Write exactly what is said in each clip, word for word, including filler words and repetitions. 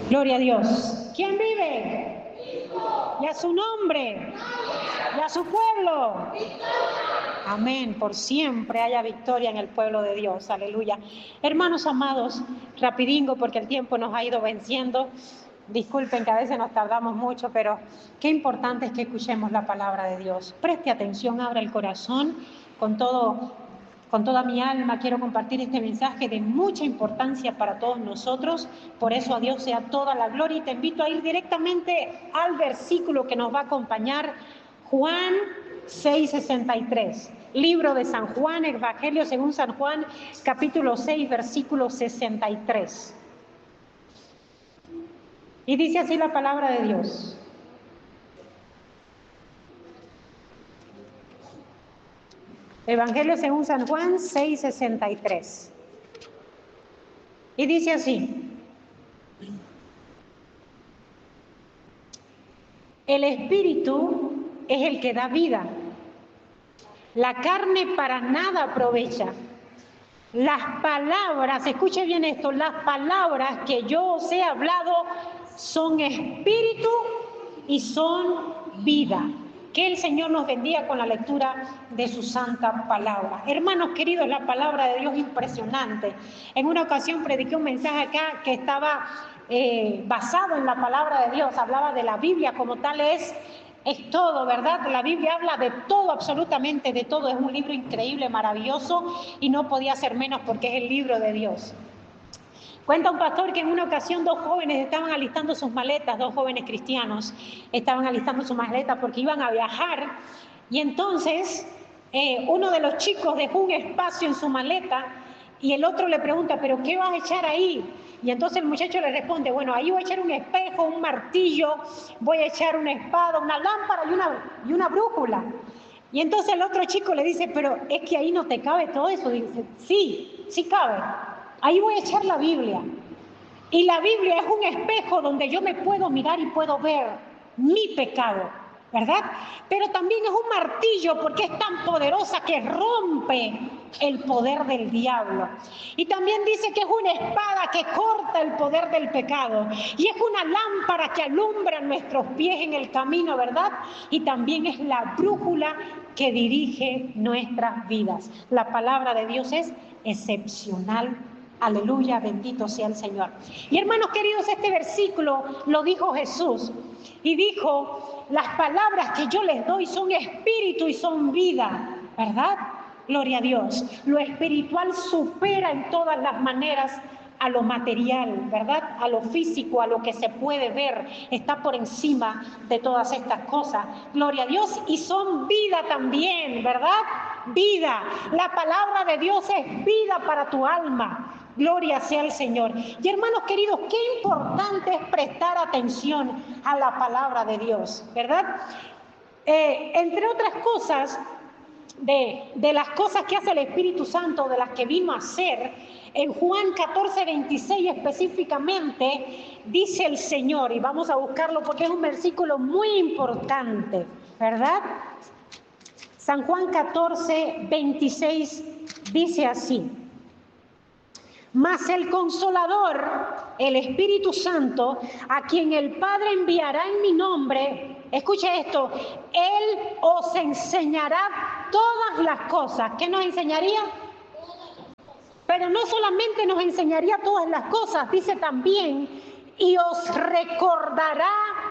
Gloria a Dios. ¿Quién vive? Cristo. Y a su nombre. Y a su pueblo. Victoria. Amén. Por siempre haya victoria en el pueblo de Dios. Aleluya. Hermanos amados, rapidingo porque el tiempo nos ha ido venciendo. Disculpen que a veces nos tardamos mucho, pero qué importante es que escuchemos la palabra de Dios. Preste atención, abra el corazón con todo, con toda mi alma. Quiero compartir este mensaje de mucha importancia para todos nosotros. Por eso a Dios sea toda la gloria y te invito a ir directamente al versículo que nos va a acompañar, Juan seis sesenta y tres. Libro de San Juan, Evangelio según San Juan, capítulo seis, versículo sesenta y tres. Y dice así la palabra de Dios. Evangelio según San Juan seis sesenta y tres. Y dice así: el espíritu es el que da vida. La carne para nada aprovecha. Las palabras, escuche bien esto, las palabras que yo os he hablado son espíritu y son vida. Que el Señor nos bendiga con la lectura de su santa palabra. Hermanos queridos, la palabra de Dios es impresionante. En una ocasión prediqué un mensaje acá que estaba eh, basado en la palabra de Dios. Hablaba de la Biblia como tal, es, es todo, ¿verdad? La Biblia habla de todo, absolutamente de todo. Es un libro increíble, maravilloso, y no podía ser menos porque es el libro de Dios. Cuenta un pastor que en una ocasión dos jóvenes estaban alistando sus maletas, dos jóvenes cristianos estaban alistando sus maletas porque iban a viajar, y entonces eh, uno de los chicos dejó un espacio en su maleta y el otro le pregunta, ¿pero qué vas a echar ahí? Y entonces el muchacho le responde, bueno, ahí voy a echar un espejo, un martillo, voy a echar una espada, una lámpara y una, y una brújula. Y entonces el otro chico le dice, pero es que ahí no te cabe todo eso. Y dice, sí, sí cabe. Ahí voy a echar la Biblia. Y la Biblia es un espejo donde yo me puedo mirar y puedo ver mi pecado, ¿verdad? Pero también es un martillo porque es tan poderosa que rompe el poder del diablo. Y también dice que es una espada que corta el poder del pecado. Y es una lámpara que alumbra nuestros pies en el camino, ¿verdad? Y también es la brújula que dirige nuestras vidas. La palabra de Dios es excepcional. Aleluya, bendito sea el Señor. Y hermanos queridos, este versículo lo dijo Jesús. Y dijo, las palabras que yo les doy son espíritu y son vida, ¿verdad? Gloria a Dios. Lo espiritual supera en todas las maneras a lo material, ¿verdad? A lo físico, a lo que se puede ver. Está por encima de todas estas cosas. Gloria a Dios. Y son vida también, ¿verdad? Vida. La palabra de Dios es vida para tu alma. Gloria sea al Señor. Y hermanos queridos, qué importante es prestar atención a la palabra de Dios, ¿verdad? Eh, entre otras cosas, de, de las cosas que hace el Espíritu Santo, de las que vino a hacer, en Juan catorce, veintiséis específicamente, dice el Señor, y vamos a buscarlo porque es un versículo muy importante, ¿verdad? San Juan catorce, veintiséis dice así: mas el Consolador, el Espíritu Santo, a quien el Padre enviará en mi nombre, escuche esto, Él os enseñará todas las cosas. ¿Qué nos enseñaría? Pero no solamente nos enseñaría todas las cosas, dice también, y os recordará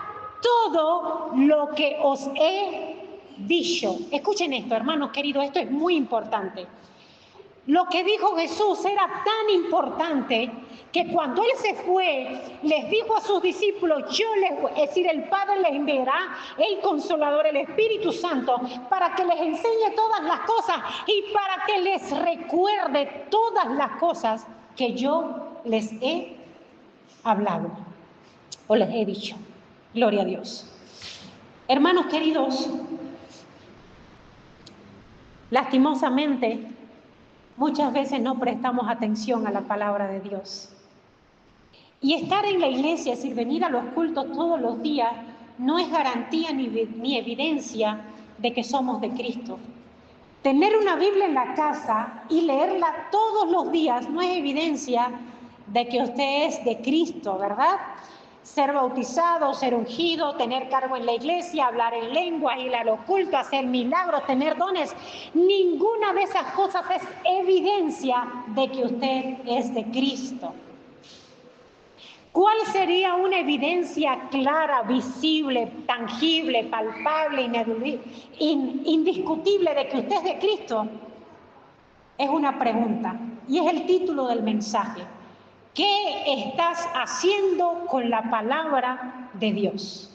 todo lo que os he dicho. Escuchen esto, hermanos queridos, esto es muy importante. Lo que dijo Jesús era tan importante que cuando Él se fue, les dijo a sus discípulos, yo les, es decir, el Padre les enviará el Consolador, el Espíritu Santo, para que les enseñe todas las cosas y para que les recuerde todas las cosas que yo les he hablado o les he dicho. Gloria a Dios. Hermanos queridos, lastimosamente, muchas veces no prestamos atención a la palabra de Dios. Y estar en la iglesia, es decir, venir a los cultos todos los días, no es garantía ni, ni evidencia de que somos de Cristo. Tener una Biblia en la casa y leerla todos los días no es evidencia de que usted es de Cristo, ¿verdad? ser bautizado, ser ungido, tener cargo en la iglesia, hablar en lenguas, ir al oculto, hacer milagros, tener dones. Ninguna de esas cosas es evidencia de que usted es de Cristo. ¿Cuál sería una evidencia clara, visible, tangible, palpable, indiscutible de que usted es de Cristo? Es una pregunta y es el título del mensaje. ¿Qué estás haciendo con la palabra de Dios?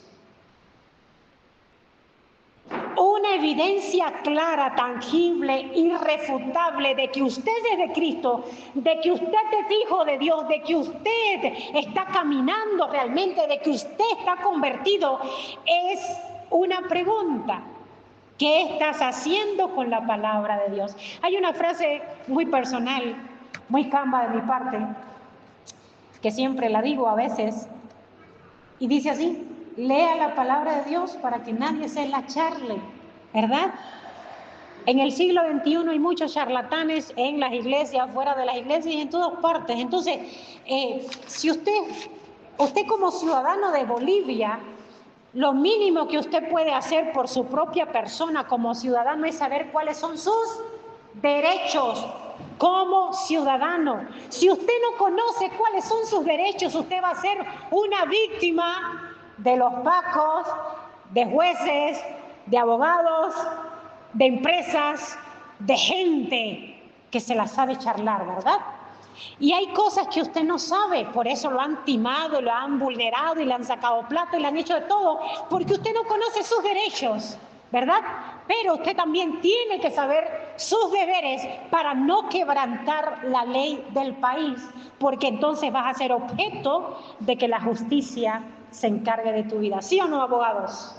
Una evidencia clara, tangible, irrefutable de que usted es de Cristo, de que usted es hijo de Dios, de que usted está caminando realmente, de que usted está convertido, es una pregunta. ¿Qué estás haciendo con la palabra de Dios? Hay una frase muy personal, muy camba de mi parte, que siempre la digo a veces, y dice así: lea la palabra de Dios para que nadie se la charle, ¿verdad? En el siglo veintiuno hay muchos charlatanes en las iglesias, fuera de las iglesias y en todas partes. Entonces, eh, si usted, usted como ciudadano de Bolivia, lo mínimo que usted puede hacer por su propia persona como ciudadano es saber cuáles son sus derechos como ciudadano. Si usted no conoce cuáles son sus derechos, usted va a ser una víctima de los pacos, de jueces, de abogados, de empresas, de gente que se la sabe charlar, ¿verdad? Y hay cosas que usted no sabe, por eso lo han timado, lo han vulnerado y le han sacado plata y le han hecho de todo, porque usted no conoce sus derechos, ¿verdad? Pero usted también tiene que saber sus deberes para no quebrantar la ley del país, porque entonces vas a ser objeto de que la justicia se encargue de tu vida. ¿Sí o no, abogados?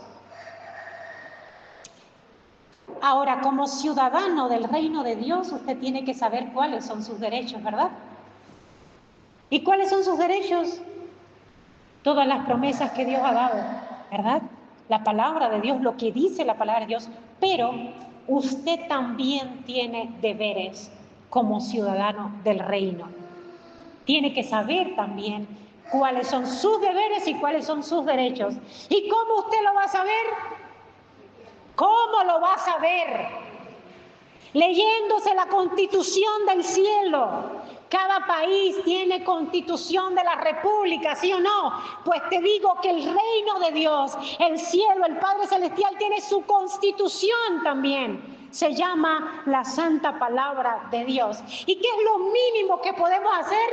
Ahora, como ciudadano del reino de Dios, usted tiene que saber cuáles son sus derechos, ¿verdad? ¿Y cuáles son sus derechos? Todas las promesas que Dios ha dado, ¿verdad? La palabra de Dios, lo que dice la palabra de Dios, pero usted también tiene deberes como ciudadano del reino. Tiene que saber también cuáles son sus deberes y cuáles son sus derechos. ¿Y cómo usted lo va a saber? ¿Cómo lo va a saber? Leyéndose la Constitución del cielo. Cada país tiene Constitución de la República, ¿sí o no? Pues te digo que el reino de Dios, el cielo, el Padre Celestial tiene su Constitución también. Se llama la Santa Palabra de Dios. ¿Y qué es lo mínimo que podemos hacer?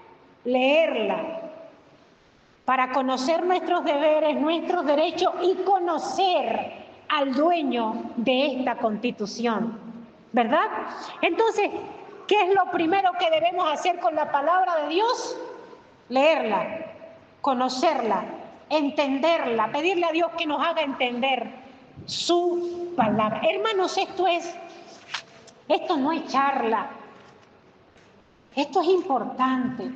Leerla. Para conocer nuestros deberes, nuestros derechos y conocer al dueño de esta Constitución, ¿verdad? Entonces, ¿qué es lo primero que debemos hacer con la palabra de Dios? Leerla, conocerla, entenderla, pedirle a Dios que nos haga entender su palabra. Hermanos, esto es, esto no es charla, esto es importante.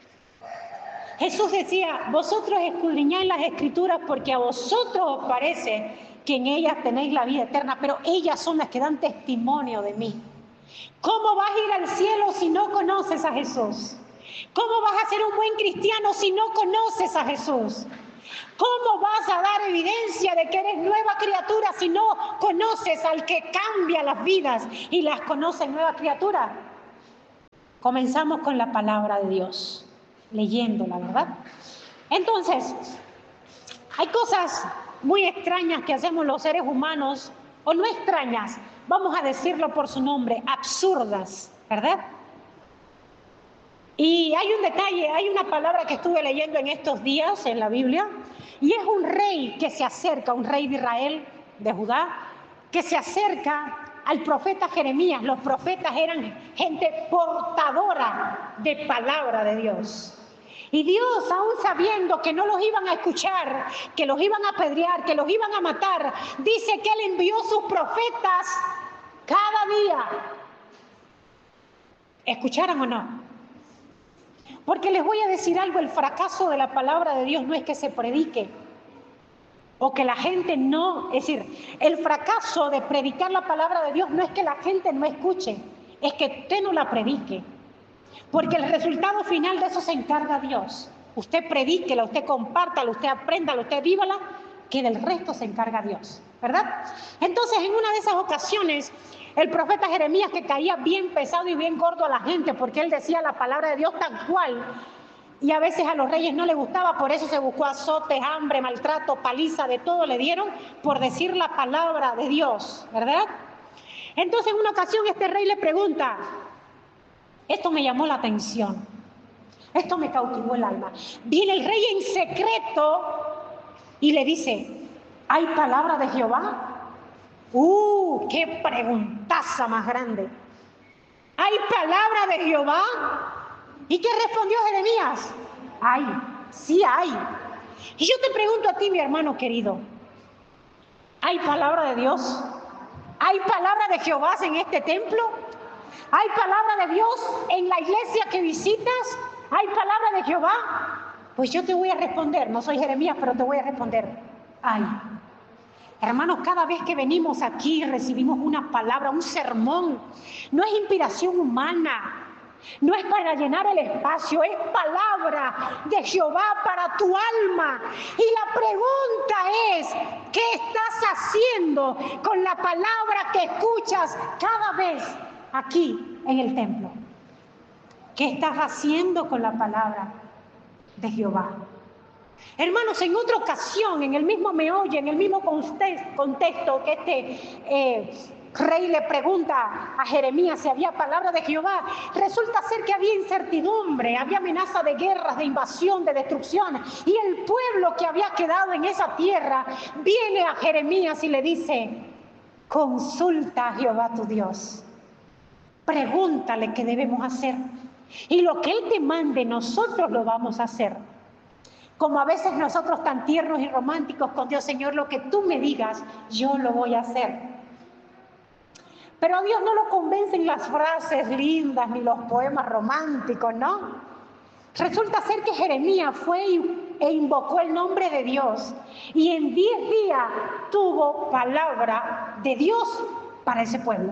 Jesús decía: vosotros escudriñáis las Escrituras porque a vosotros os parece que en ellas tenéis la vida eterna, pero ellas son las que dan testimonio de mí. ¿Cómo vas a ir al cielo si no conoces a Jesús? ¿Cómo vas a ser un buen cristiano si no conoces a Jesús? ¿Cómo vas a dar evidencia de que eres nueva criatura si no conoces al que cambia las vidas y las conoce nueva criatura? Comenzamos con la palabra de Dios, leyéndola, ¿verdad? Entonces, hay cosas muy extrañas que hacemos los seres humanos, o no extrañas, vamos a decirlo por su nombre, absurdas, ¿verdad? Y hay un detalle, hay una palabra que estuve leyendo en estos días en la Biblia, y es un rey que se acerca, un rey de Israel, de Judá, que se acerca al profeta Jeremías. Los profetas eran gente portadora de palabra de Dios. Y Dios, aún sabiendo que no los iban a escuchar, que los iban a apedrear, que los iban a matar, dice que Él envió sus profetas cada día. ¿Escucharon o no? Porque les voy a decir algo, el fracaso de la palabra de Dios no es que se predique o que la gente no, es decir, el fracaso de predicar la palabra de Dios no es que la gente no escuche, es que usted no la predique. Porque el resultado final de eso se encarga Dios. usted predíquela, usted compártala, usted apréndala, usted vívala, que del resto se encarga Dios, ¿verdad? Entonces, en una de esas ocasiones, el profeta Jeremías, que caía bien pesado y bien gordo a la gente, porque él decía la palabra de Dios tal cual, y a veces a los reyes no les gustaba, por eso se buscó azotes, hambre, maltrato, paliza, de todo le dieron por decir la palabra de Dios, ¿verdad? Entonces, en una ocasión este rey le pregunta, esto me llamó la atención, esto me cautivó el alma. Viene el rey en secreto y le dice, ¿hay palabra de Jehová? ¡Uh! ¡Qué preguntaza más grande! ¿Hay palabra de Jehová? ¿Y qué respondió Jeremías? Hay, sí hay. Y yo te pregunto a ti, mi hermano querido, ¿hay palabra de Dios? ¿Hay palabra de Jehová en este templo? ¿Hay palabra de Dios en la iglesia que visitas? ¿Hay palabra de Jehová? Pues yo te voy a responder, no soy Jeremías, pero te voy a responder. Hay. Hermanos, cada vez que venimos aquí recibimos una palabra, un sermón. No es inspiración humana, no es para llenar el espacio, es palabra de Jehová para tu alma. Y la pregunta es, ¿qué estás haciendo con la palabra que escuchas cada vez aquí en el templo? ¿Qué estás haciendo con la palabra de Jehová? Hermanos, en otra ocasión, en el mismo meollo, en el mismo contexto que este eh, rey le pregunta a Jeremías si había palabra de Jehová, resulta ser que había incertidumbre, había amenaza de guerras, de invasión, de destrucción, y el pueblo que había quedado en esa tierra viene a Jeremías y le dice, consulta a Jehová tu Dios, pregúntale qué debemos hacer, y lo que Él te mande nosotros lo vamos a hacer. Como a veces nosotros tan tiernos y románticos con Dios, Señor, lo que tú me digas, yo lo voy a hacer. Pero a Dios no lo convencen las frases lindas ni los poemas románticos, ¿no? Resulta ser que Jeremías fue e invocó el nombre de Dios y en diez días tuvo palabra de Dios para ese pueblo.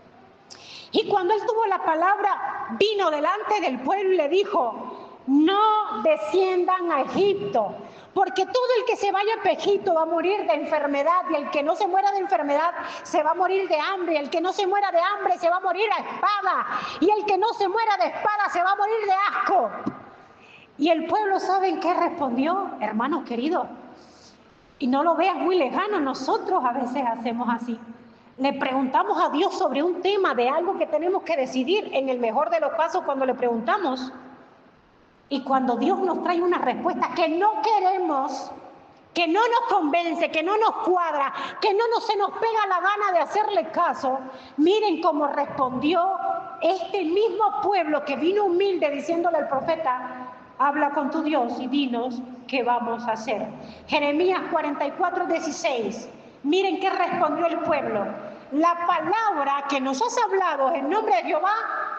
Y cuando él tuvo la palabra, vino delante del pueblo y le dijo, no desciendan a Egipto, porque todo el que se vaya a Egipto va a morir de enfermedad, y el que no se muera de enfermedad se va a morir de hambre, y el que no se muera de hambre se va a morir a espada, y el que no se muera de espada se va a morir de asco. Y el pueblo, ¿saben qué respondió, hermanos queridos? Y no lo veas muy lejano, nosotros a veces hacemos así. Le preguntamos a Dios sobre un tema de algo que tenemos que decidir, en el mejor de los casos cuando le preguntamos. Y cuando Dios nos trae una respuesta que no queremos, que no nos convence, que no nos cuadra, que no nos, se nos pega la gana de hacerle caso, miren cómo respondió este mismo pueblo que vino humilde diciéndole al profeta, habla con tu Dios y dinos qué vamos a hacer. Jeremías cuarenta y cuatro, dieciséis, miren qué respondió el pueblo. La palabra que nos has hablado en nombre de Jehová,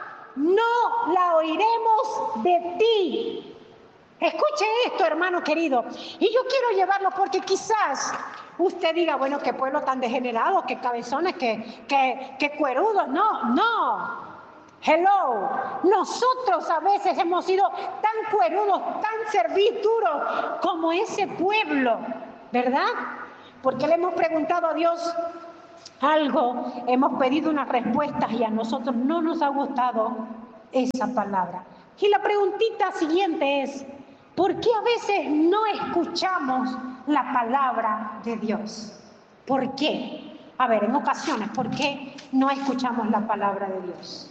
no la oiremos de ti. Escuche esto, hermano querido. Y yo quiero llevarlo porque quizás usted diga, bueno, qué pueblo tan degenerado, qué cabezones, qué, qué, qué cuerudos. No, no. Hello. Nosotros a veces hemos sido tan cuerudos, tan serviduros como ese pueblo, ¿verdad? Porque le hemos preguntado a Dios algo, hemos pedido unas respuestas y a nosotros no nos ha gustado esa palabra. Y la preguntita siguiente es, ¿por qué a veces no escuchamos la palabra de Dios? ¿Por qué? A ver, en ocasiones, ¿por qué no escuchamos la palabra de Dios?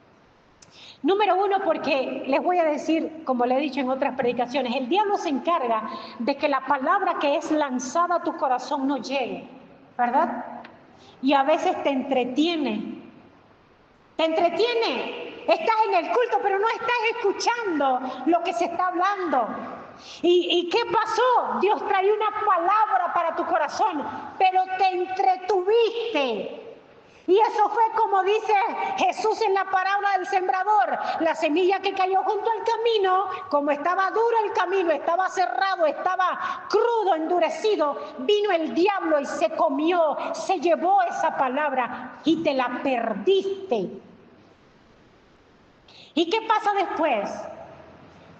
Número uno, porque les voy a decir, como le he dicho en otras predicaciones, el diablo se encarga de que la palabra que es lanzada a tu corazón no llegue, ¿verdad? Y a veces te entretiene, te entretiene, estás en el culto pero no estás escuchando lo que se está hablando. ¿Y, y qué pasó? Dios trae una palabra para tu corazón, pero te entretuviste. Y eso fue como dice Jesús en la parábola del sembrador, la semilla que cayó junto al camino, como estaba duro el camino, estaba cerrado, estaba crudo, endurecido, vino el diablo y se comió, se llevó esa palabra y te la perdiste. ¿Y qué pasa después?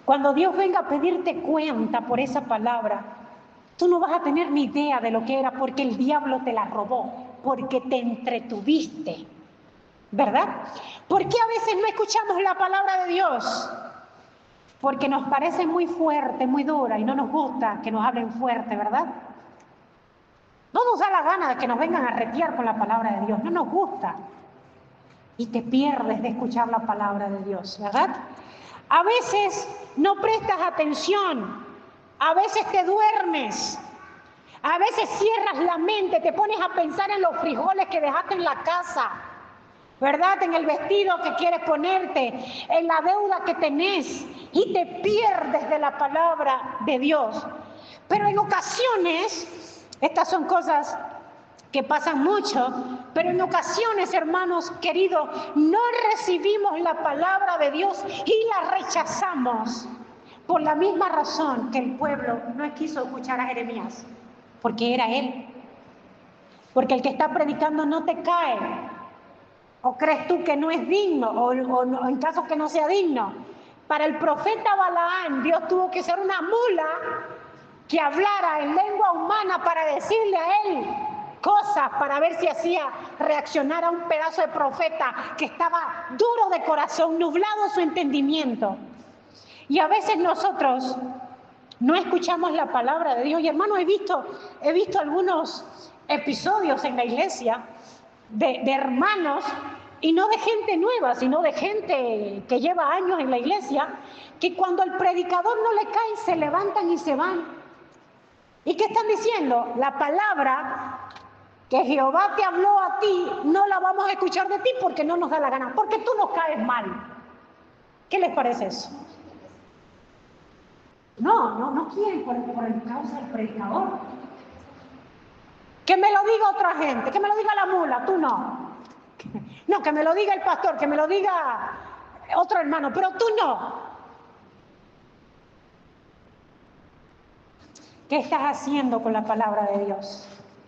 Cuando Dios venga a pedirte cuenta por esa palabra, tú no vas a tener ni idea de lo que era porque el diablo te la robó, porque te entretuviste, ¿verdad? ¿Por qué a veces no escuchamos la palabra de Dios? Porque nos parece muy fuerte, muy dura y no nos gusta que nos hablen fuerte, ¿verdad? No nos da la gana de que nos vengan a retear con la palabra de Dios, no nos gusta. Y te pierdes de escuchar la palabra de Dios, ¿verdad? A veces no prestas atención, a veces te duermes, a veces cierras la mente, te pones a pensar en los frijoles que dejaste en la casa, ¿verdad? En el vestido que quieres ponerte, en la deuda que tenés y te pierdes de la palabra de Dios. Pero en ocasiones, estas son cosas que pasan mucho, pero en ocasiones, hermanos queridos, no recibimos la palabra de Dios y la rechazamos por la misma razón que el pueblo no quiso escuchar a Jeremías, porque era él. Porque el que está predicando no te cae. ¿O crees tú que no es digno? O, o, o en caso que no sea digno. Para el profeta Balaán, Dios tuvo que ser una mula que hablara en lengua humana para decirle a él cosas, para ver si hacía reaccionar a un pedazo de profeta que estaba duro de corazón, nublado su entendimiento. Y a veces nosotros no escuchamos la palabra de Dios. Y hermano, he visto, he visto algunos episodios en la iglesia de, de hermanos, y no de gente nueva, sino de gente que lleva años en la iglesia, que cuando al predicador no le cae, se levantan y se van. ¿Y qué están diciendo? La palabra que Jehová te habló a ti, no la vamos a escuchar de ti porque no nos da la gana, porque tú nos caes mal. ¿Qué les parece eso? No, no, no quieren por, por el causa del predicador. Que me lo diga otra gente, que me lo diga la mula, tú no. No, que me lo diga el pastor, que me lo diga otro hermano, pero tú no. ¿Qué estás haciendo con la palabra de Dios?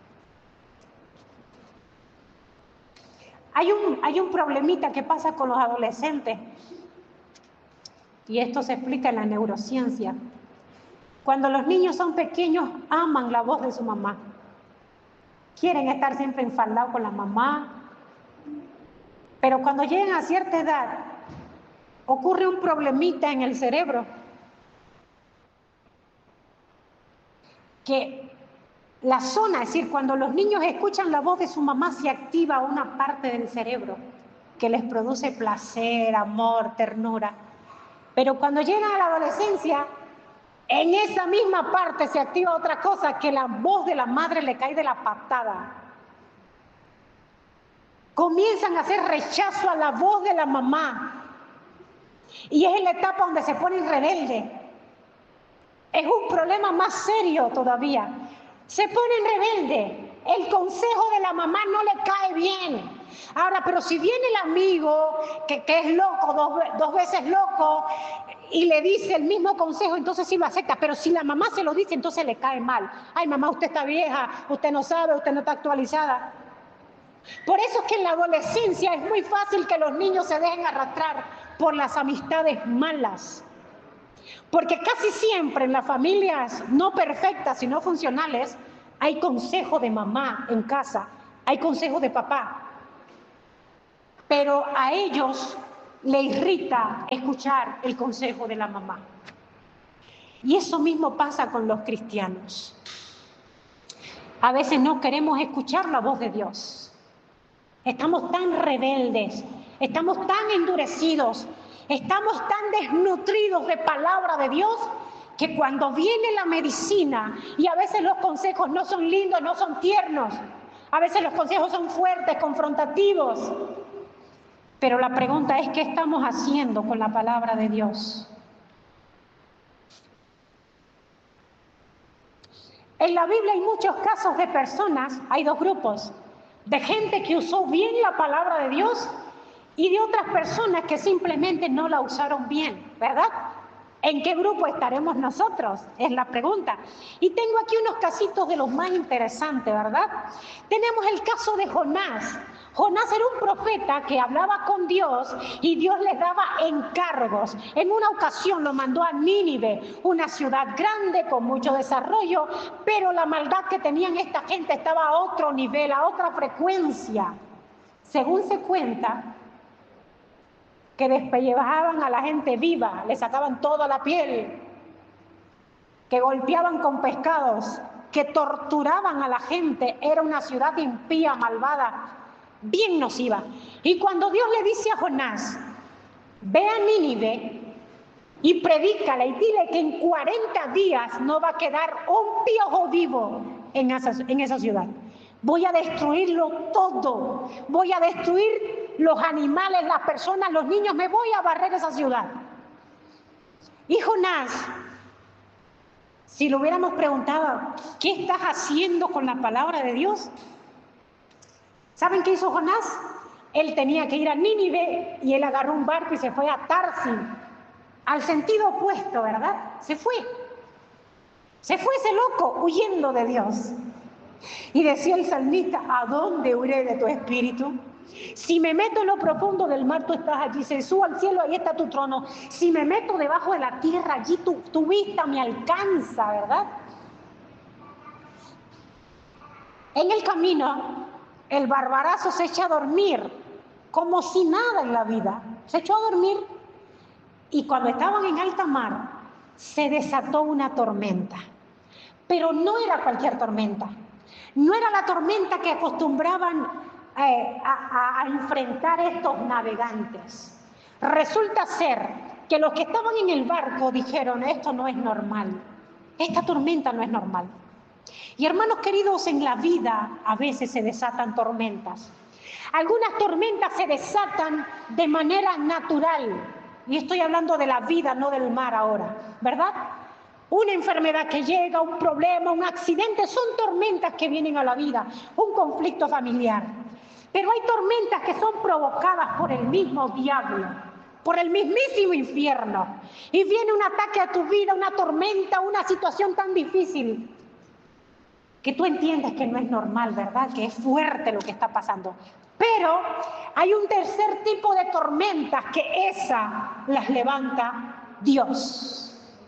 Hay un, hay un problemita que pasa con los adolescentes, y esto se explica en la neurociencia. Cuando los niños son pequeños, aman la voz de su mamá. Quieren estar siempre enfaldados con la mamá. Pero cuando llegan a cierta edad, ocurre un problemita en el cerebro. Que la zona, es decir, cuando los niños escuchan la voz de su mamá, se activa una parte del cerebro que les produce placer, amor, ternura. Pero cuando llegan a la adolescencia, en esa misma parte se activa otra cosa, que la voz de la madre le cae de la patada. Comienzan a hacer rechazo a la voz de la mamá. Y es en la etapa donde se ponen rebeldes. Es un problema más serio todavía. Se ponen rebeldes. El consejo de la mamá no le cae bien. Ahora, pero si viene el amigo, que, que es loco, dos, dos veces loco, y le dice el mismo consejo, entonces sí lo acepta. Pero si la mamá se lo dice, entonces le cae mal. Ay, mamá, usted está vieja, usted no sabe, usted no está actualizada. Por eso es que en la adolescencia es muy fácil que los niños se dejen arrastrar por las amistades malas. Porque casi siempre en las familias no perfectas, sino funcionales, hay consejo de mamá en casa, hay consejo de papá. Pero a ellos les irrita escuchar el consejo de la mamá. Y eso mismo pasa con los cristianos. A veces no queremos escuchar la voz de Dios. Estamos tan rebeldes, estamos tan endurecidos, estamos tan desnutridos de palabra de Dios, que cuando viene la medicina, y a veces los consejos no son lindos, no son tiernos, a veces los consejos son fuertes, confrontativos, pero la pregunta es, ¿qué estamos haciendo con la palabra de Dios? En la Biblia hay muchos casos de personas, hay dos grupos, de gente que usó bien la palabra de Dios y de otras personas que simplemente no la usaron bien, ¿verdad? ¿En qué grupo estaremos nosotros? Es la pregunta. Y tengo aquí unos casitos de los más interesantes, ¿verdad? Tenemos el caso de Jonás. Jonás era un profeta que hablaba con Dios y Dios les daba encargos. En una ocasión lo mandó a Nínive, una ciudad grande con mucho desarrollo, pero la maldad que tenían esta gente estaba a otro nivel, a otra frecuencia. Según se cuenta, que despellejaban a la gente viva, le sacaban toda la piel, que golpeaban con pescados, que torturaban a la gente. Era una ciudad impía, malvada, bien nociva. Y cuando Dios le dice a Jonás, ve a Nínive y predícale y dile que en cuarenta días no va a quedar un piojo vivo en esa, en esa ciudad. Voy a destruirlo todo. Voy a destruir los animales, las personas, los niños. Me voy a barrer esa ciudad. Y Jonás, si lo hubiéramos preguntado, ¿qué estás haciendo con la palabra de Dios? ¿Saben qué hizo Jonás? Él tenía que ir a Nínive y él agarró un barco y se fue a Tarsis, al sentido opuesto, ¿verdad? Se fue. Se fue ese loco huyendo de Dios. Y decía el salmista, ¿a dónde huiré de tu espíritu? Si me meto en lo profundo del mar, tú estás allí. Si subo al cielo, ahí está tu trono. Si me meto debajo de la tierra, allí tu, tu vista me alcanza, ¿verdad? En el camino, el barbarazo se echa a dormir, como si nada en la vida. Se echó a dormir y cuando estaban en alta mar, se desató una tormenta. Pero no era cualquier tormenta. No era la tormenta que acostumbraban eh, a, a, a enfrentar estos navegantes. Resulta ser que los que estaban en el barco dijeron, esto no es normal, esta tormenta no es normal. Y hermanos queridos, en la vida a veces se desatan tormentas. Algunas tormentas se desatan de manera natural, y estoy hablando de la vida, no del mar ahora, ¿verdad? Una enfermedad que llega, un problema, un accidente, son tormentas que vienen a la vida, un conflicto familiar. Pero hay tormentas que son provocadas por el mismo diablo, por el mismísimo infierno. Y viene un ataque a tu vida, una tormenta, una situación tan difícil, que tú entiendes que no es normal, ¿verdad? Que es fuerte lo que está pasando. Pero hay un tercer tipo de tormentas que esa las levanta Dios.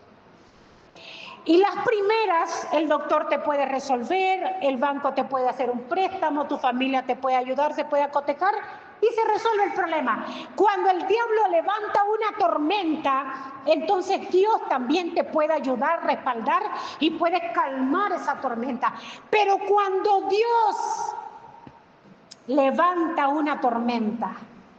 Y las primeras, el doctor te puede resolver, el banco te puede hacer un préstamo, tu familia te puede ayudar, se puede acotejar y se resuelve el problema. Cuando el diablo levanta una tormenta, entonces Dios también te puede ayudar, respaldar y puede calmar esa tormenta. Pero cuando Dios levanta una tormenta,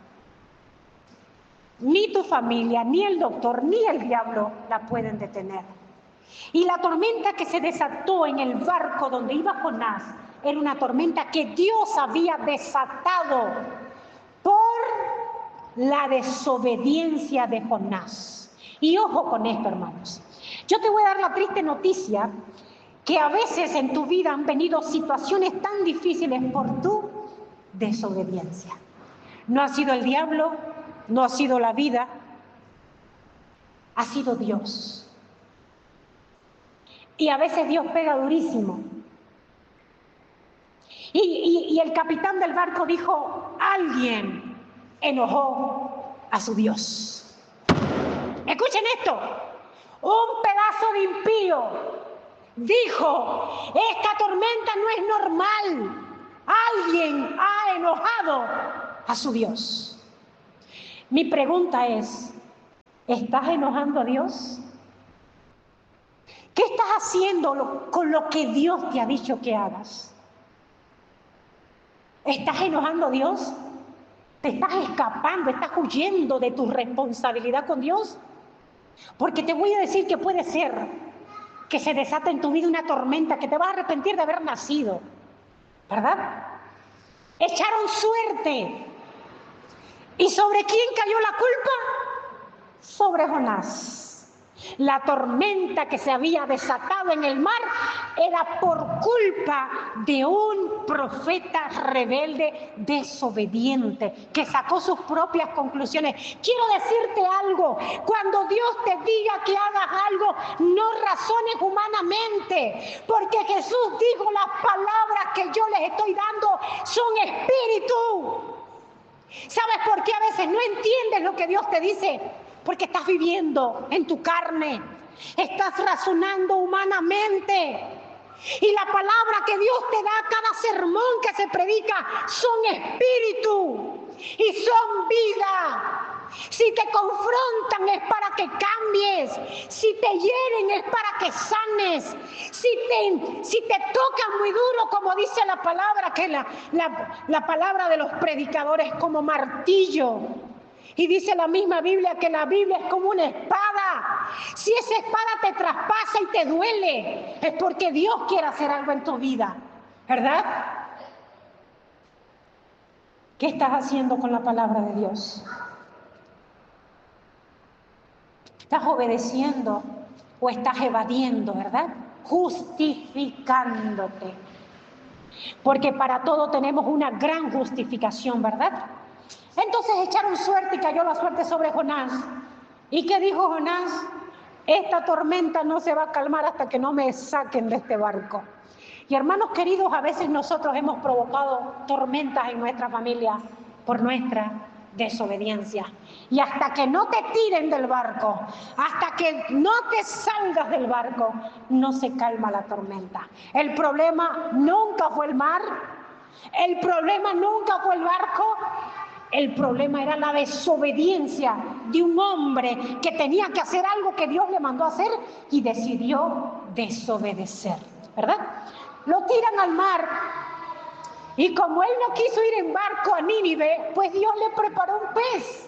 ni tu familia, ni el doctor, ni el diablo la pueden detener. Y la tormenta que se desató en el barco donde iba Jonás era una tormenta que Dios había desatado por la desobediencia de Jonás. Y ojo con esto, hermanos. Yo te voy a dar la triste noticia que a veces en tu vida han venido situaciones tan difíciles por tu desobediencia. No ha sido el diablo, no ha sido la vida, ha sido Dios. Y a veces Dios pega durísimo. Y, y, y el capitán del barco dijo, alguien enojó a su Dios. Escuchen esto, un pedazo de impío dijo, esta tormenta no es normal. Alguien ha enojado a su Dios. Mi pregunta es, ¿estás enojando a Dios? ¿Qué estás haciendo con lo que Dios te ha dicho que hagas? ¿Estás enojando a Dios? ¿Te estás escapando? ¿Estás huyendo de tu responsabilidad con Dios? Porque te voy a decir que puede ser que se desate en tu vida una tormenta que te vas a arrepentir de haber nacido, ¿verdad? Echaron suerte. ¿Y sobre quién cayó la culpa? Sobre Jonás. La tormenta que se había desatado en el mar era por culpa de un profeta rebelde desobediente que sacó sus propias conclusiones. Quiero decirte algo, cuando Dios te diga que hagas algo, no razones humanamente, porque Jesús dijo: las palabras que yo les estoy dando son espíritu. ¿Sabes por qué a veces no entiendes lo que Dios te dice? Porque estás viviendo en tu carne, estás razonando humanamente. Y la palabra que Dios te da, cada sermón que se predica, son espíritu y son vida. Si te confrontan es para que cambies, si te hieren es para que sanes, si te, si te tocan muy duro, como dice la palabra, que la, la, la palabra de los predicadores es como martillo. Y dice la misma Biblia que la Biblia es como una espada. Si esa espada te traspasa y te duele, es porque Dios quiere hacer algo en tu vida, ¿verdad? ¿Qué estás haciendo con la palabra de Dios? ¿Estás obedeciendo o estás evadiendo, verdad? Justificándote. Porque para todo tenemos una gran justificación, ¿verdad? Entonces echaron suerte y cayó la suerte sobre Jonás. ¿Y qué dijo Jonás? Esta tormenta no se va a calmar hasta que no me saquen de este barco. Y hermanos queridos, a veces nosotros hemos provocado tormentas en nuestra familia por nuestra desobediencia. Y hasta que no te tiren del barco, hasta que no te salgas del barco, no se calma la tormenta. El problema nunca fue el mar, el problema nunca fue el barco. El problema era la desobediencia de un hombre que tenía que hacer algo que Dios le mandó a hacer y decidió desobedecer, ¿verdad? Lo tiran al mar y como él no quiso ir en barco a Nínive, pues Dios le preparó un pez.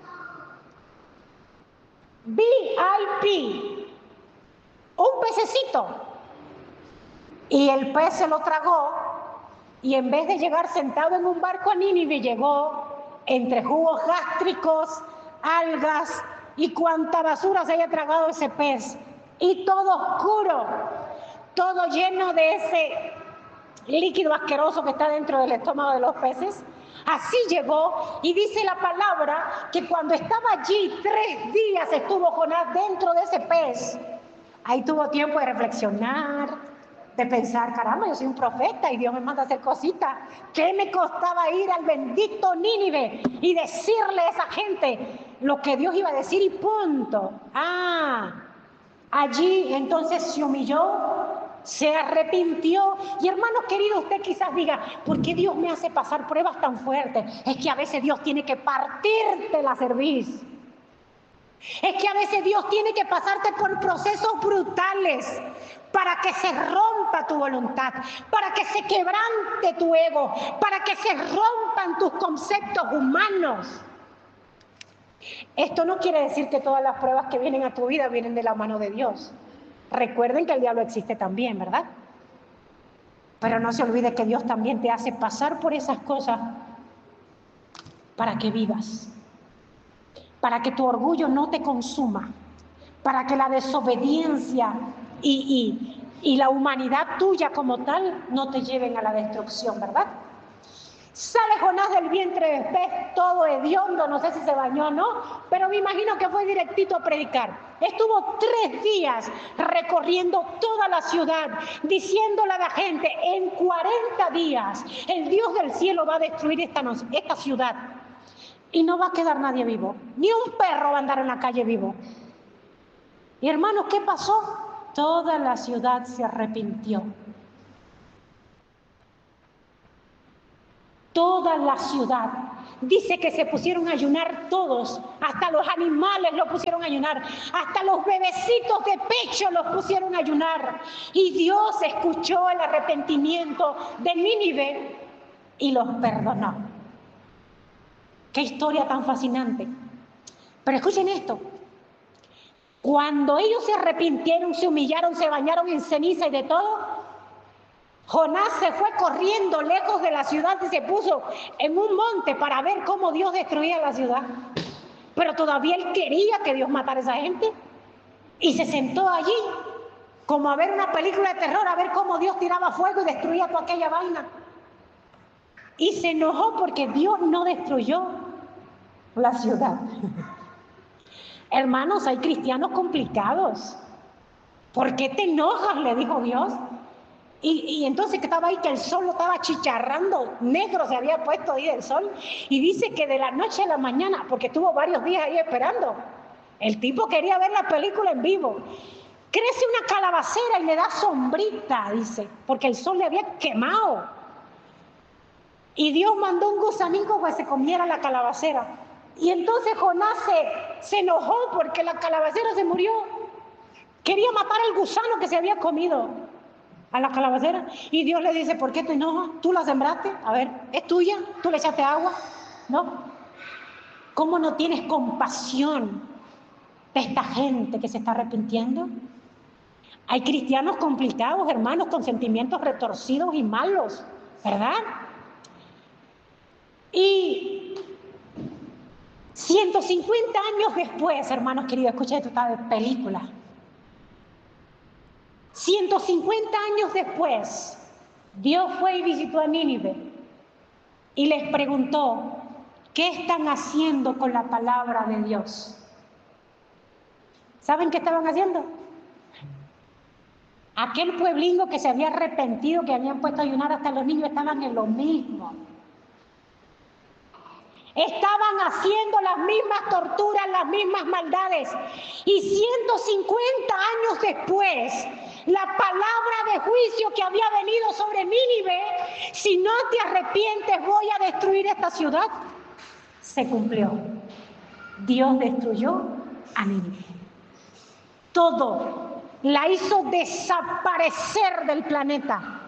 V I P, un pececito. Y el pez se lo tragó y en vez de llegar sentado en un barco a Nínive, llegó entre jugos gástricos, algas y cuanta basura se haya tragado ese pez. Y todo oscuro, todo lleno de ese líquido asqueroso que está dentro del estómago de los peces. Así llegó y dice la palabra que cuando estaba allí tres días estuvo Jonás dentro de ese pez. Ahí tuvo tiempo de reflexionar, de pensar, caramba, yo soy un profeta y Dios me manda a hacer cositas. ¿Qué me costaba ir al bendito Nínive y decirle a esa gente lo que Dios iba a decir y punto? Ah, allí entonces se humilló, se arrepintió. Y hermanos queridos, usted quizás diga, ¿por qué Dios me hace pasar pruebas tan fuertes? Es que a veces Dios tiene que partirte la cerviz. Es que a veces Dios tiene que pasarte por procesos brutales para que se rompa tu voluntad, para que se quebrante tu ego, para que se rompan tus conceptos humanos. Esto no quiere decir que todas las pruebas que vienen a tu vida vienen de la mano de Dios. Recuerden que el diablo existe también, ¿verdad? Pero no se olvide que Dios también te hace pasar por esas cosas para que vivas, para que tu orgullo no te consuma, para que la desobediencia y, y, y la humanidad tuya como tal no te lleven a la destrucción, ¿verdad? Sale Jonás del vientre del pez todo hediondo, no sé si se bañó o no, pero me imagino que fue directito a predicar. Estuvo tres días recorriendo toda la ciudad, diciéndole a la gente, en cuarenta días el Dios del cielo va a destruir esta, esta ciudad. Y no va a quedar nadie vivo, ni un perro va a andar en la calle vivo. Y hermanos, ¿qué pasó? Toda la ciudad se arrepintió. Toda la ciudad. Dice que se pusieron a ayunar todos, hasta los animales los pusieron a ayunar, hasta los bebecitos de pecho los pusieron a ayunar. Y Dios escuchó el arrepentimiento de Nínive y los perdonó. Qué historia tan fascinante. Pero escuchen esto. Cuando ellos se arrepintieron, se humillaron, se bañaron en ceniza y de todo, Jonás se fue corriendo lejos de la ciudad y se puso en un monte para ver cómo Dios destruía la ciudad. Pero todavía él quería que Dios matara a esa gente. Y se sentó allí como a ver una película de terror, a ver cómo Dios tiraba fuego y destruía toda aquella vaina. Y se enojó porque Dios no destruyó la ciudad. Hermanos, hay cristianos complicados. ¿Por qué te enojas?, le dijo Dios. Y, y entonces que estaba ahí, que el sol lo estaba chicharrando, negro se había puesto ahí el sol. Y dice que de la noche a la mañana, porque estuvo varios días ahí esperando, el tipo quería ver la película en vivo. Crece una calabacera y le da sombrita, dice, porque el sol le había quemado. Y Dios mandó un gusanito que se comiera la calabacera. Y entonces Jonás se, se enojó porque la calabacera se murió. Quería matar al gusano que se había comido a la calabacera. Y Dios le dice, ¿por qué te enojas? ¿Tú la sembraste? A ver, ¿es tuya? ¿Tú le echaste agua? ¿No? ¿Cómo no tienes compasión de esta gente que se está arrepintiendo? Hay cristianos complicados, hermanos, con sentimientos retorcidos y malos, ¿verdad? Y ciento cincuenta años después, hermanos queridos, escuchen esta película. ciento cincuenta años después, Dios fue y visitó a Nínive y les preguntó, ¿qué están haciendo con la palabra de Dios? ¿Saben qué estaban haciendo? Aquel pueblingo que se había arrepentido, que habían puesto a ayunar hasta los niños, estaban en lo mismo. Estaban haciendo las mismas torturas, las mismas maldades. Y ciento cincuenta años después, la palabra de juicio que había venido sobre Nínive, si no te arrepientes voy a destruir esta ciudad, se cumplió. Dios destruyó a Nínive. Todo la hizo desaparecer del planeta.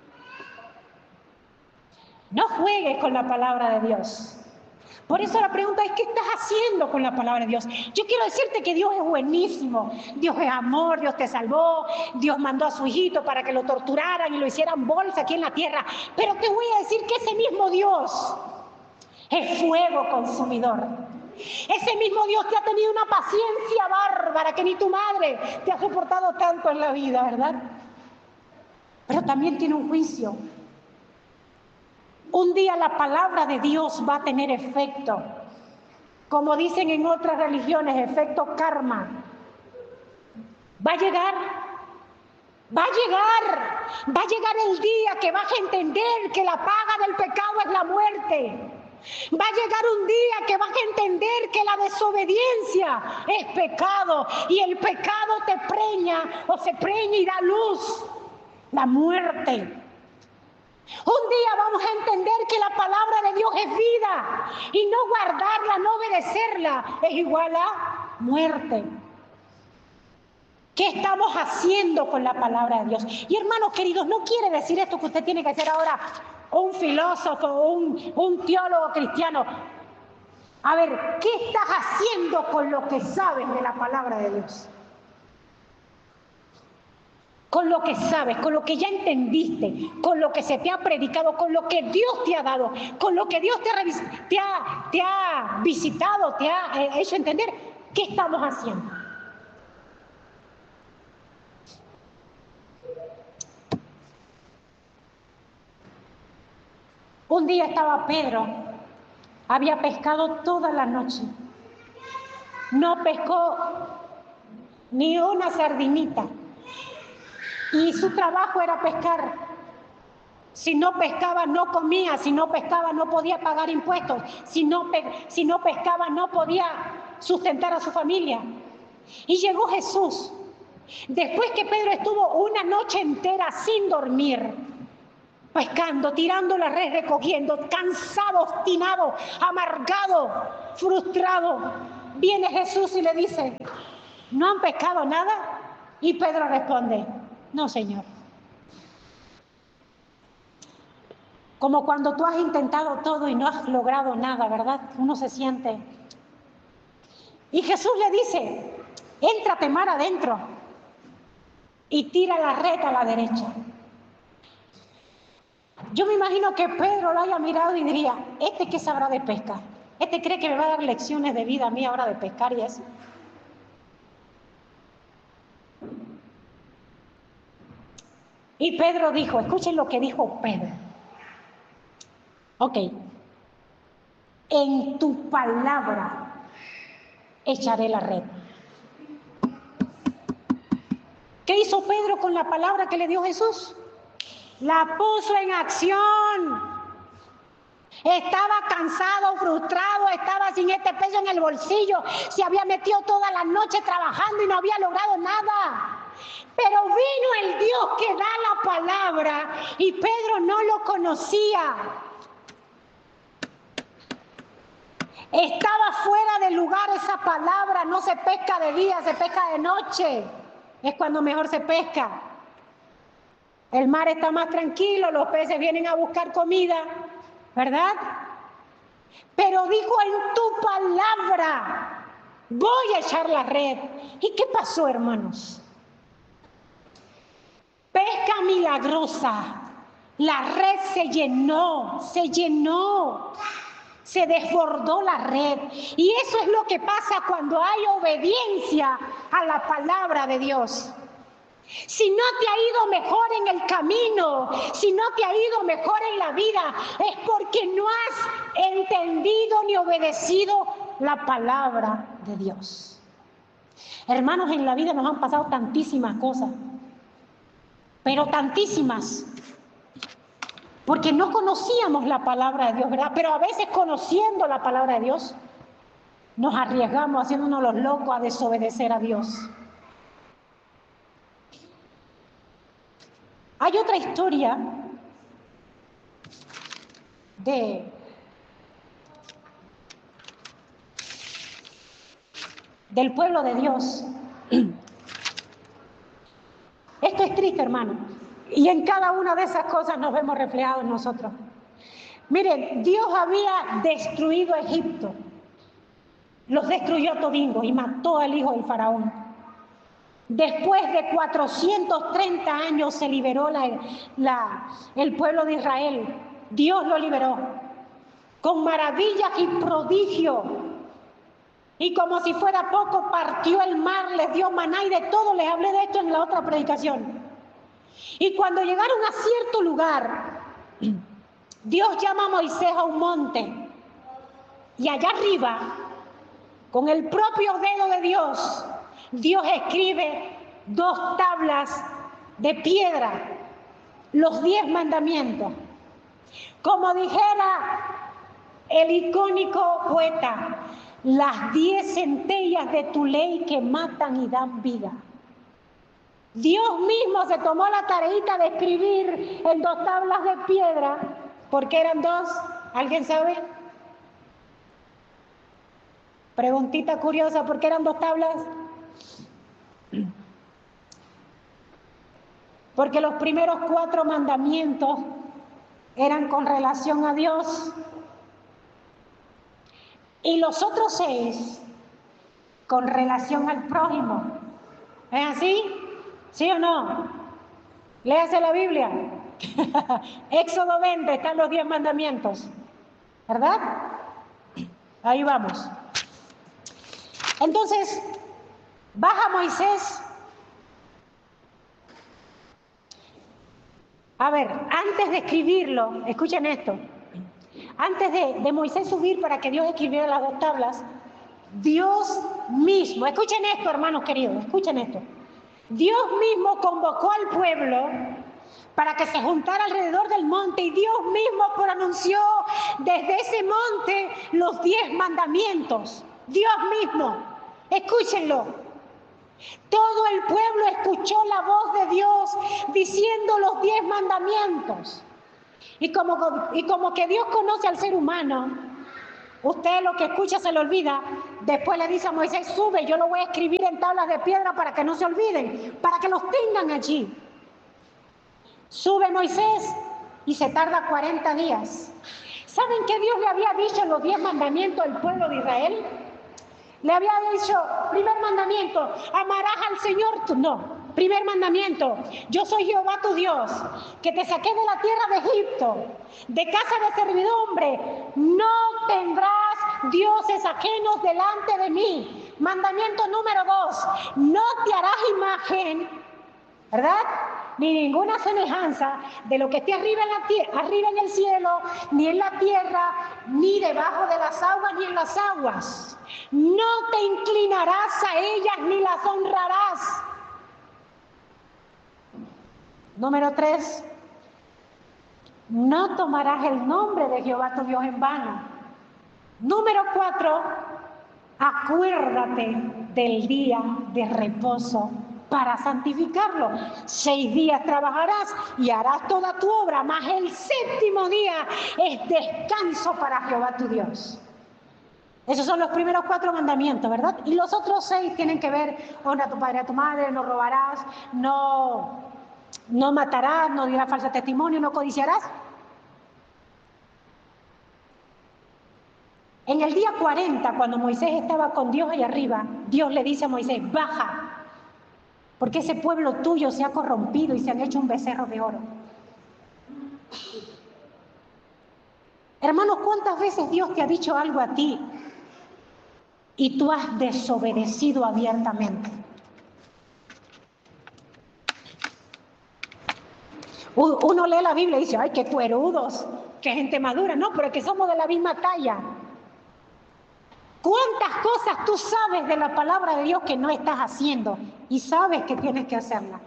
No juegues con la palabra de Dios. Por eso la pregunta es, ¿qué estás haciendo con la palabra de Dios? Yo quiero decirte que Dios es buenísimo. Dios es amor, Dios te salvó, Dios mandó a su hijito para que lo torturaran y lo hicieran bolsa aquí en la tierra. Pero te voy a decir que ese mismo Dios es fuego consumidor. Ese mismo Dios te ha tenido una paciencia bárbara que ni tu madre te ha soportado tanto en la vida, ¿verdad? Pero también tiene un juicio. Un día la palabra de Dios va a tener efecto, como dicen en otras religiones, efecto karma. Va a llegar, va a llegar, va a llegar el día que vas a entender que la paga del pecado es la muerte. Va a llegar un día que vas a entender que la desobediencia es pecado y el pecado te preña o se preña y da luz, la muerte. Un día vamos a entender que la palabra de Dios es vida y no guardarla, no obedecerla es igual a muerte. ¿Qué estamos haciendo con la palabra de Dios? Y hermanos queridos, no quiere decir esto que usted tiene que ser ahora un filósofo o un, un teólogo cristiano. A ver, ¿qué estás haciendo con lo que sabes de la palabra de Dios? Con lo que sabes, con lo que ya entendiste, con lo que se te ha predicado, con lo que Dios te ha dado, con lo que Dios te ha, te ha, te ha visitado, te ha eh, hecho entender, ¿qué estamos haciendo? Un día estaba Pedro, había pescado toda la noche, no pescó ni una sardinita. Y su trabajo era pescar. Si no pescaba, no comía. Si no pescaba, no podía pagar impuestos. Si no, pe si no pescaba, no podía sustentar a su familia. Y llegó Jesús. Después que Pedro estuvo una noche entera sin dormir, pescando, tirando la red, recogiendo, cansado, obstinado, amargado, frustrado, viene Jesús y le dice, ¿no han pescado nada? Y Pedro responde, no, Señor. Como cuando tú has intentado todo y no has logrado nada, ¿verdad? Uno se siente. Y Jesús le dice, éntrate mar adentro y tira la red a la derecha. Yo me imagino que Pedro lo haya mirado y diría, ¿este qué sabrá de pesca? ¿Este cree que me va a dar lecciones de vida a mí ahora de pescar y eso? Y Pedro dijo, escuchen lo que dijo Pedro. Ok, en tu palabra echaré la red. ¿Qué hizo Pedro con la palabra que le dio Jesús? La puso en acción. Estaba cansado, frustrado, estaba sin este peso en el bolsillo, se había metido toda la noche trabajando y no había logrado nada. Pero vino el Dios que da la palabra y Pedro no lo conocía. Estaba fuera de lugar esa palabra, no se pesca de día, se pesca de noche. Es cuando mejor se pesca. El mar está más tranquilo, los peces vienen a buscar comida, ¿verdad? Pero dijo, en tu palabra voy a echar la red. ¿Y qué pasó, hermanos? Pesca milagrosa. La red se llenó, se llenó. Se desbordó la red. Y eso es lo que pasa cuando hay obediencia a la palabra de Dios. Si no te ha ido mejor en el camino, si no te ha ido mejor en la vida, es porque no has entendido ni obedecido la palabra de Dios. Hermanos, en la vida nos han pasado tantísimas cosas, pero tantísimas, porque no conocíamos la palabra de Dios, ¿verdad? Pero a veces conociendo la palabra de Dios, nos arriesgamos haciéndonos los locos a desobedecer a Dios. Hay otra historia de, del pueblo de Dios. Esto es triste, hermano. Y en cada una de esas cosas nos vemos reflejados nosotros. Miren, Dios había destruido a Egipto. Los destruyó todingo y mató al hijo del faraón. Después de cuatrocientos treinta años se liberó la, la, el pueblo de Israel. Dios lo liberó con maravillas y prodigios. Y como si fuera poco, partió el mar, les dio maná y de todo. Les hablé de esto en la otra predicación. Y cuando llegaron a cierto lugar, Dios llama a Moisés a un monte. Y allá arriba, con el propio dedo de Dios, Dios escribe dos tablas de piedra, los diez mandamientos. Como dijera el icónico poeta, las diez centellas de tu ley que matan y dan vida. Dios mismo se tomó la tareita de escribir en dos tablas de piedra, porque eran dos, ¿alguien sabe? Preguntita curiosa, ¿por qué eran dos tablas? Porque los primeros cuatro mandamientos eran con relación a Dios y los otros seis con relación al prójimo. ¿Es así? ¿Sí o no? Léase la Biblia. Éxodo veinte, están los diez mandamientos, ¿verdad? Ahí vamos. Entonces, baja Moisés. A ver, antes de escribirlo, escuchen esto, antes de, de Moisés subir para que Dios escribiera las dos tablas, Dios mismo, escuchen esto, hermanos queridos, escuchen esto, Dios mismo convocó al pueblo para que se juntara alrededor del monte y Dios mismo pronunció desde ese monte los diez mandamientos, Dios mismo, escúchenlo. Todo el pueblo escuchó la voz de Dios diciendo los diez mandamientos. Y como, y como que Dios conoce al ser humano, usted lo que escucha se le olvida, después le dice a Moisés, sube, yo lo voy a escribir en tablas de piedra para que no se olviden, para que los tengan allí. Sube Moisés y se tarda cuarenta días. ¿Saben qué Dios le había dicho en los diez mandamientos al pueblo de Israel? Le había dicho, primer mandamiento, amarás al Señor tu... No, primer mandamiento, yo soy Jehová tu Dios, que te saqué de la tierra de Egipto, de casa de servidumbre, no tendrás dioses ajenos delante de mí. Mandamiento número dos, no te harás imagen, ¿verdad? ni ninguna semejanza de lo que esté arriba en, la tierra, arriba en el cielo, ni en la tierra, ni debajo de las aguas, ni en las aguas. No te inclinarás a ellas ni las honrarás. Número tres, no tomarás el nombre de Jehová tu Dios en vano. Número cuatro, acuérdate del día de reposo para santificarlo. Seis días trabajarás y harás toda tu obra, mas el séptimo día es descanso para Jehová tu Dios. Esos son los primeros cuatro mandamientos, ¿verdad? Y los otros seis tienen que ver: honra a tu padre y a tu madre, no robarás, no, no matarás, no dirás falso testimonio, no codiciarás. En el día cuarenta, cuando Moisés estaba con Dios allá arriba, Dios le dice a Moisés: baja, porque ese pueblo tuyo se ha corrompido y se han hecho un becerro de oro. Hermanos, ¿cuántas veces Dios te ha dicho algo a ti y tú has desobedecido abiertamente? Uno lee la Biblia y dice: ay, qué cuerudos, qué gente madura. No, pero es que somos de la misma talla. ¿Cuántas cosas tú sabes de la palabra de Dios que no estás haciendo y sabes que tienes que hacerla?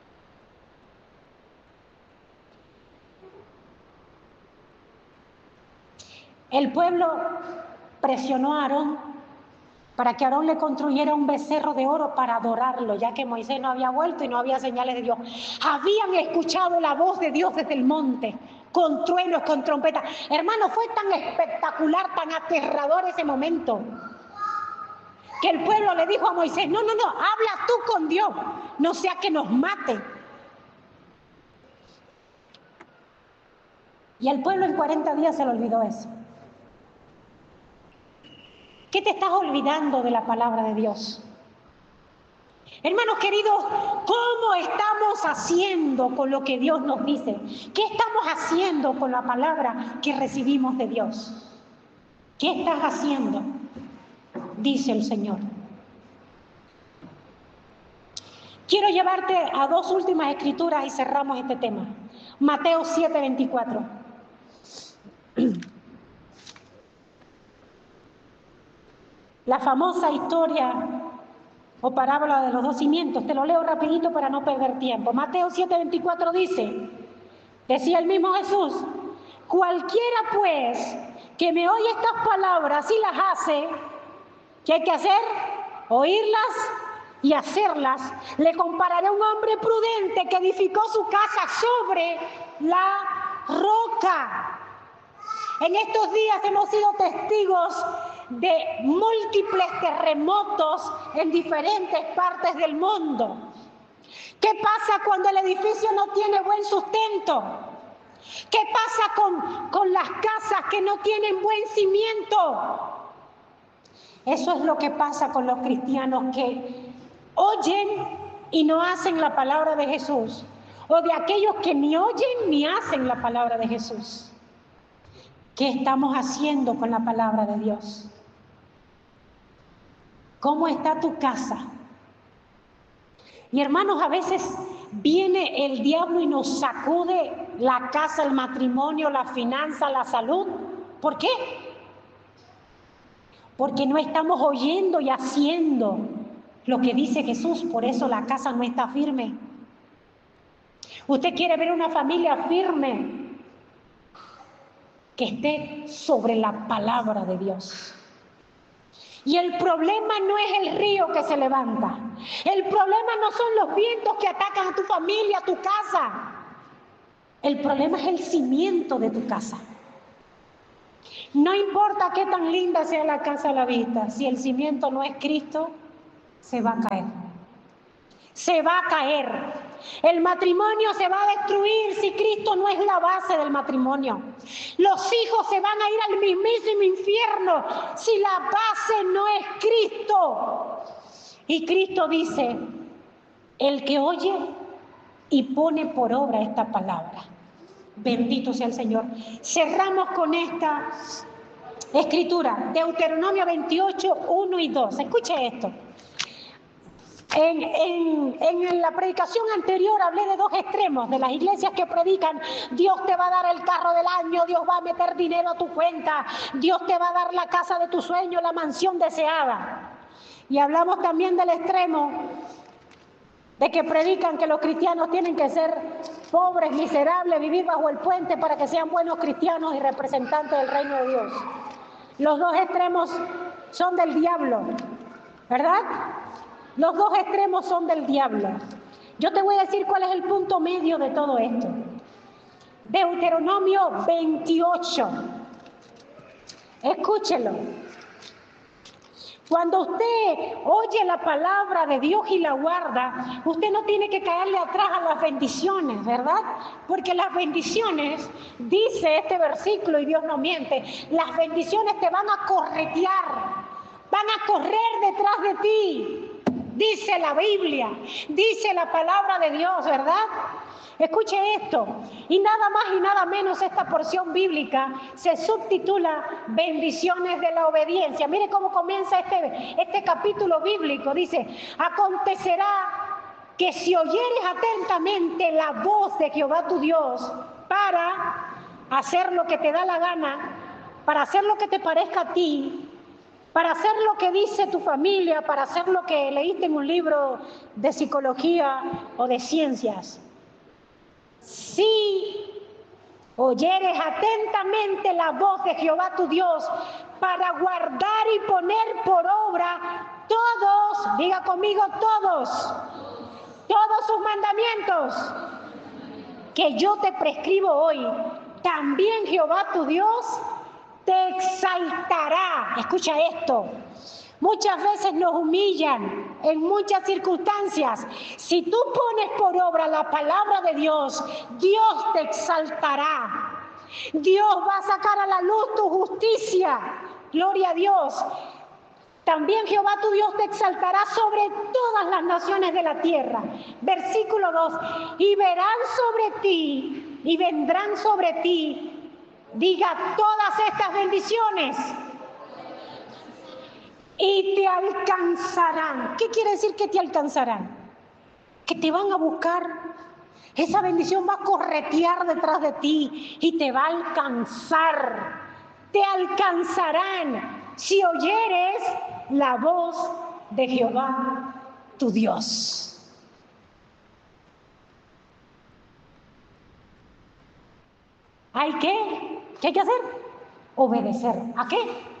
El pueblo presionó a Aarón para que Aarón le construyera un becerro de oro para adorarlo, ya que Moisés no había vuelto y no había señales de Dios. Habían escuchado la voz de Dios desde el monte, con truenos, con trompetas. Hermano, fue tan espectacular, tan aterrador ese momento, que el pueblo le dijo a Moisés: no, no, no, habla tú con Dios, no sea que nos mate. Y al pueblo en cuarenta días se le olvidó eso. ¿Qué te estás olvidando de la palabra de Dios? Hermanos queridos, ¿cómo estamos haciendo con lo que Dios nos dice? ¿Qué estamos haciendo con la palabra que recibimos de Dios? ¿Qué estás haciendo? Dice el Señor. Quiero llevarte a dos últimas escrituras y cerramos este tema. Mateo siete veinticuatro. La famosa historia o parábola de los dos cimientos. Te lo leo rapidito para no perder tiempo. Mateo siete veinticuatro dice, decía el mismo Jesús: cualquiera pues que me oye estas palabras y las hace, ¿qué hay que hacer? Oírlas y hacerlas. Le compararé a un hombre prudente que edificó su casa sobre la roca. En estos días hemos sido testigos de múltiples terremotos en diferentes partes del mundo. ¿Qué pasa cuando el edificio no tiene buen sustento? ¿Qué pasa con, con las casas que no tienen buen cimiento? Eso es lo que pasa con los cristianos que oyen y no hacen la palabra de Jesús, o de aquellos que ni oyen ni hacen la palabra de Jesús. ¿Qué estamos haciendo con la palabra de Dios? ¿Cómo está tu casa? Y hermanos, a veces viene el diablo y nos sacude la casa, el matrimonio, la finanza, la salud. ¿Por qué? Porque no estamos oyendo y haciendo lo que dice Jesús. Por eso la casa no está firme. Usted quiere ver una familia firme, que esté sobre la palabra de Dios. Y el problema no es el río que se levanta. El problema no son los vientos que atacan a tu familia, a tu casa. El problema es el cimiento de tu casa. No importa qué tan linda sea la casa a la vista, si el cimiento no es Cristo, se va a caer. Se va a caer. El matrimonio se va a destruir si Cristo no es la base del matrimonio. Los hijos se van a ir al mismísimo infierno si la base no es Cristo. Y Cristo dice: el que oye y pone por obra esta palabra. Bendito sea el Señor. Cerramos con esta escritura, Deuteronomio veintiocho, uno y dos. Escuche esto. En, en, en la predicación anterior hablé de dos extremos, de las iglesias que predican: Dios te va a dar el carro del año, Dios va a meter dinero a tu cuenta, Dios te va a dar la casa de tu sueño, la mansión deseada. Y hablamos también del extremo de que predican que los cristianos tienen que ser pobres, miserables, vivir bajo el puente para que sean buenos cristianos y representantes del reino de Dios. Los dos extremos son del diablo, ¿verdad? Los dos extremos son del diablo. Yo te voy a decir cuál es el punto medio de todo esto. Deuteronomio veintiocho. Escúchelo. Cuando usted oye la palabra de Dios y la guarda, usted no tiene que caerle atrás a las bendiciones, ¿verdad? Porque las bendiciones, dice este versículo, y Dios no miente, las bendiciones te van a corretear, van a correr detrás de ti. Dice la Biblia, dice la palabra de Dios, ¿verdad? Escuche esto, y nada más y nada menos esta porción bíblica se subtitula Bendiciones de la obediencia. Mire cómo comienza este, este capítulo bíblico. Dice: acontecerá que si oyeres atentamente la voz de Jehová tu Dios para hacer lo que te da la gana, para hacer lo que te parezca a ti, para hacer lo que dice tu familia, para hacer lo que leíste en un libro de psicología o de ciencias. Si oyeres atentamente la voz de Jehová tu Dios para guardar y poner por obra todos, diga conmigo todos, todos sus mandamientos que yo te prescribo hoy, también Jehová tu Dios te exaltará. Escucha esto. Muchas veces nos humillan en muchas circunstancias. Si tú pones por obra la palabra de Dios, Dios te exaltará. Dios va a sacar a la luz tu justicia. Gloria a Dios. También Jehová tu Dios te exaltará sobre todas las naciones de la tierra. Versículo dos. Y verán sobre ti y vendrán sobre ti, diga, todas estas bendiciones. Y te alcanzarán. ¿Qué quiere decir que te alcanzarán? Que te van a buscar. Esa bendición va a corretear detrás de ti y te va a alcanzar. Te alcanzarán si oyeres la voz de Jehová tu Dios. ¿Hay qué? ¿Qué hay que hacer? Obedecer. ¿A qué?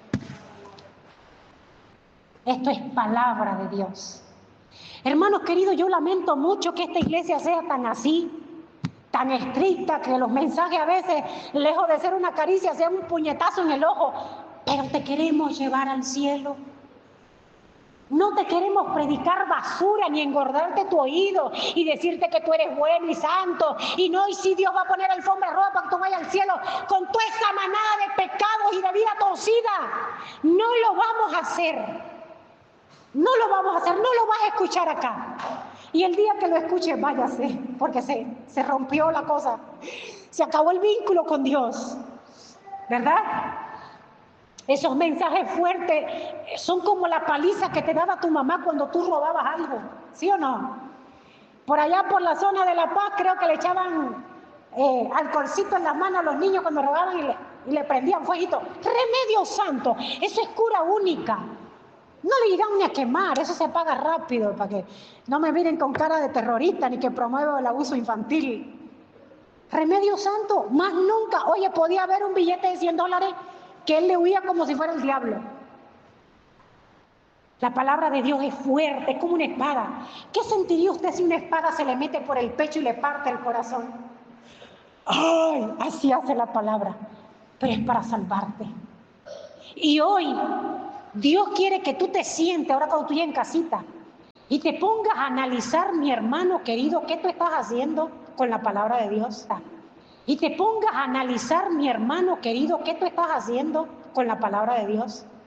Esto es palabra de Dios. Hermanos queridos, yo lamento mucho que esta iglesia sea tan así, tan estricta, que los mensajes a veces, lejos de ser una caricia, sean un puñetazo en el ojo. Pero te queremos llevar al cielo. No te queremos predicar basura ni engordarte tu oído y decirte que tú eres bueno y santo. Y no, y si Dios va a poner alfombra roja para que tú vayas al cielo con toda esa manada de pecados y de vida torcida. No lo vamos a hacer. No lo vamos a hacer, no lo vas a escuchar acá. Y el día que lo escuches, váyase, porque se, se rompió la cosa. Se acabó el vínculo con Dios. ¿Verdad? Esos mensajes fuertes son como la paliza que te daba tu mamá cuando tú robabas algo. ¿Sí o no? Por allá por la zona de La Paz creo que le echaban eh, alcoholcito en las manos a los niños cuando robaban y le, y le prendían fueguito. Remedio santo, eso es cura única. No le llegan ni a quemar, eso se apaga rápido para que no me miren con cara de terrorista ni que promueva el abuso infantil. Remedio santo, más nunca. Oye, podía haber un billete de cien dólares que él le huía como si fuera el diablo. La palabra de Dios es fuerte, es como una espada. ¿Qué sentiría usted si una espada se le mete por el pecho y le parte el corazón? ¡Ay! Así hace la palabra, pero es para salvarte. Y hoy Dios quiere que tú te sientes, ahora cuando tú llegues en casita, y te pongas a analizar, mi hermano querido, qué tú estás haciendo con la palabra de Dios. Y te pongas a analizar, mi hermano querido, qué tú estás haciendo con la palabra de Dios.